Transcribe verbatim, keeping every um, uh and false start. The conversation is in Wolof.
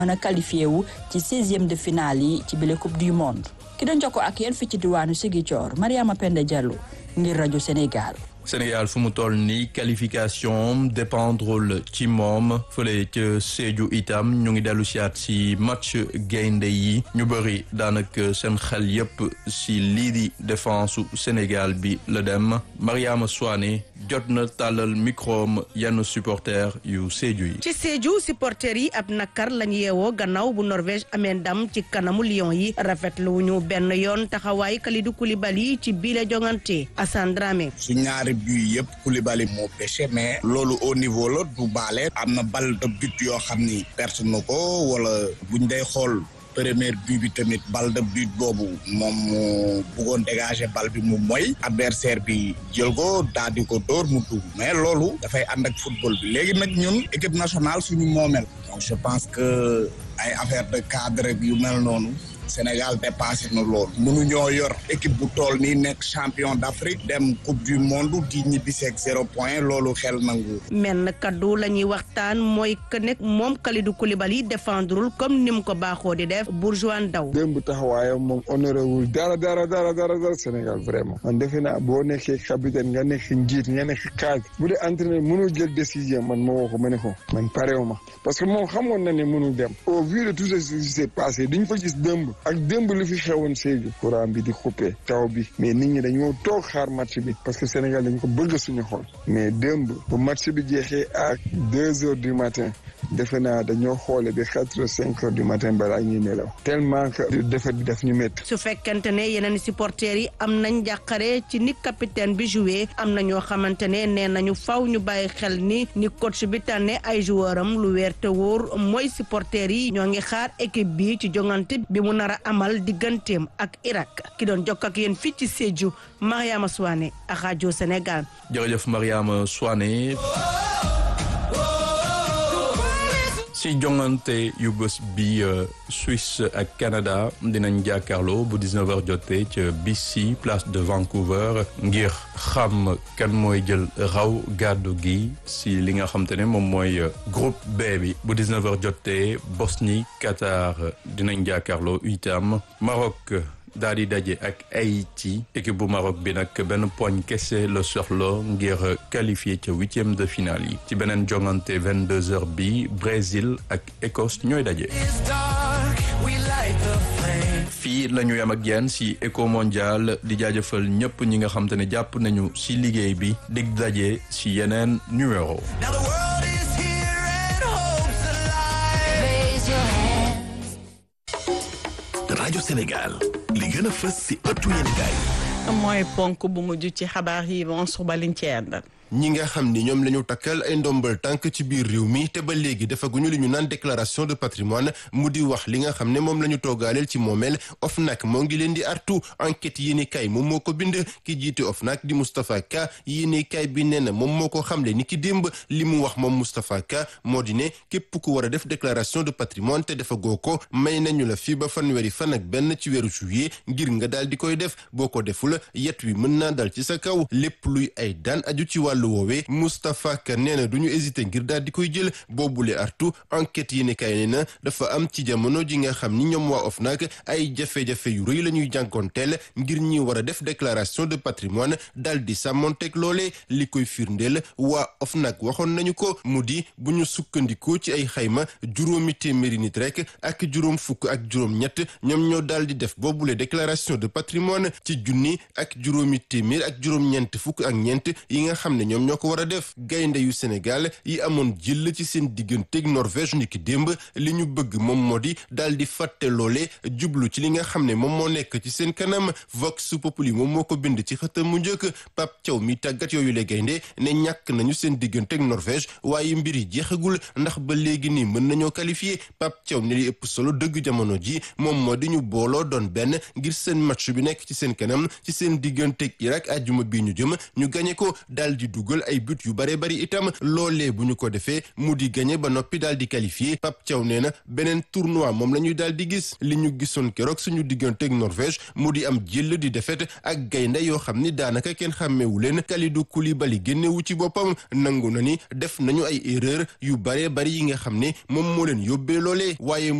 mën a qualifié wu ci seizième de finale yi ci bile coupe du monde ki doon jokkoo ak yéen fi ci diwaanu Ziguinchor Mariama Penda Diallo ngir rajo Sénégal. Sénégal fu mu toll nii qualification dépendrul ci moom fële ca Sédhiou itam ñu ngi dellu siyaat si match gaynde yi ñu bëri daanaka seen xel yépp si lii di défense su Sénégal bi la dem Mariama Souane jot na tàllal microm yenn supporter yu Sédhiou yi. ci Sédhiou supporter yi ab nakar lañu yeewoo gannaaw bu Norvège amee ndam ci kanamu Lions yi rafetlu wuñu benn yoon taxawaay Kalidou Koulibaly ci biile jongante Assane Dramé. su ñaari but yëpp Koulibaly moo pêché mais loolu au niveau la du baale am na balle de but yoo xam ni perte na ko wala buñ day xool première but bi tamit balle de but boobu moom mu bëggoon dégager balle bi mu moy adversaire bi jël ko daal di ko dóor mu dugg mais loolu dafay ànd ak football bi léegi nag ñun équipe nationale suñu moomel donc je pense que ay affaire de cadre yu mel noonu Sénégal dépassé na loolu mënuñoo yor équipe bu tool nii nekk champion d'Afrique dem coupe du monde di ñibbiseeg zéro point loolu xel nangu. menn kaddu la ñuy waxtaan mooy que nekk moom Kalidou Koulibaly défendrul comme ni mu ko baaxoo di def Bourgeois Ndaw. démb taxawaayam moom honoré wul dara dara dara dara dara Sénégal vraiment. man defe naa boo nekkee capitaine nga nekk njiit nga nekk cadre bu dee entraîneur mënul jël décision man ma woo ko ma ne ko man pareewu ma parce que moom xamoon na ne mënul dem au vu de tout ce qui s'est passé diñ fa gis démb. ak démb li fi xewoon Sédhiou courant bi di coupé taw bi mais nit ñi dañoo toog xaar match bi parce que Sénégal dañ ko bëgg suñu xol mais démb bu match bi jeexee à deux heures du matin defe naa dañoo xoole bi quatre heures cinq heures du matin balaa ñuy nelaw tellement que défaite bi daf ñu métti. su fekkente ne yeneen supporters yi am nañ jàqare ci ni capitaine bi joué am na ñoo xamante ne nee nañu faw ñu bàyyi xel ni ni coach bi tànne ay joueur am lu weer te wóor mooy supporters yi ñoo ngi xaar équipe bi ci jongante bi mu nar a amal digganteem ak Irak ki doon jokk ak yéen fii ci Sédhiou Mariama Souane ak rajo Sénégal. jërëjëf Mariama Souane. si jongante yu bés bi Suisse ak Canada dinañ jàkkaarloo bu dix-neuf heures jotee ca B C place de Vancouver ngir xam kan mooy jël raw gàddu gi si li nga xam te ne moom mooy groupe B bi bu dix-neuf heures jotee Bosnie Qatar dinañ jàkkaarloo itam Maroc daal di daje ak Haïti équipe bu Maroc bi nag benn poñ kese la soxla ngir qualifié ca huitième de finale yi ci beneen jongante vingt-deux heures bi Brésil ak Écosse ñooy daje. fii la ñu yam ak yéen si Eco Mondial di jaajëfal ñëpp ñi nga xam te ne jàpp nañu si liggéey bi dig daje si yeneen numéro. rajo Sénégal li gën a fës si ëttu yéenekaay mooy ponk bu mujj ci xabaar yi Mansour Ba liñ ci àndal. ñi nga xam ni ñoom la ñu takkal ay ndombal tànk ci biir réew mi te ba léegi defaguñu li ñu naan déclaration de patrimoine mu di wax li nga xam ne moom la ñu toogaaleel ci moomeel OFNAC moo ngi leen di artu enquête yéenekaay moom moo ko bind ki jiite OFNAC di Moustapha Ka yéenekaay bi nee na moom moo ko xamle ni ki démb li mu wax moom Moustapha Ka moo di ne képp ku war a def déclaration de patrimoine te defagoo ko may nañu la fii ba fanweeri fan ak benn ci weeru juillet ngir nga daal di koy def boo ko deful yet wi mën naa dal ci sa kaw lépp luy ay daan aju ci wàllu woowee Moustapha Ka nee na du ñu hésité ngir daal di koy jël boobule artu enquête yi ne kay nee na dafa am ci jamono ji nga xam ni ñoom waa OFNAC ay jafe-jafe yu rëy la ñuy jànkoonteel ngir ñi war a def déclaration de patrimoine daal di sàmmonteeg loole li koy firndeel waa OFNAC waxoon nañu ko mu di bu ñu sukkandikoo ci ay xayma juróomi téeméeri nit rek ak juróom fukk ak juróom ñett ñoom ñoo daal di def boobule déclaration de patrimoine ci junni ak juróomi téeméer ak juróom-ñeent fukk ak ñeent yi nga xam ne ñoom ñoo ko war a def gaynde yu Sénégal yi amoon jël ci seen digganteeg Norvège niki démb li ñu bëgg moom moo di daal di fàtte loole jublu ci li nga xam ne moom moo nekk ci seen kanam Vox Populi moom moo ko bind ci xëtam mu njëkk Pape Thiaw mi tàggat yooyu le gaynde ne ñàkk nañu seen digganteeg Norvège waaye mbir yi jeexagul ndax ba léegi nii mën nañoo qualifié Pape Thiaw ne li ëpp solo dëgg jamono ji moom moo di ñu booloo doon benn ngir seen match bi nekk ci seen kanam ci seen digganteeg Irak àjjuma bi ñu jëm ñu gañe ko daal di dugg dugal ay but yu bare bari itam loolee bu ñu ko defee mu di gagné ba noppi daal di qualifié Pape Thiaw nee na beneen tournoi moom la ñuy daal di gis li ñu gisoon keroog suñu digganteeg Norvège mu di am jël di défaite ak gaynde yoo xam ni daanaka kenn xàmmeewu leen Kalidou Koulibaly génnewu ci boppam nangu na ni def nañu ay erreur yu bare bari yi nga xam ne moom moo leen yóbbee loolee waaye